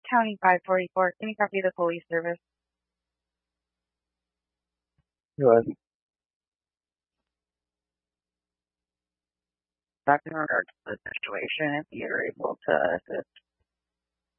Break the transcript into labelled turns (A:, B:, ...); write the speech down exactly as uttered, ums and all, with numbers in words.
A: County five forty-four. Can you copy the police service?
B: Go ahead.
A: Back in regards to the situation, if you're able to assist.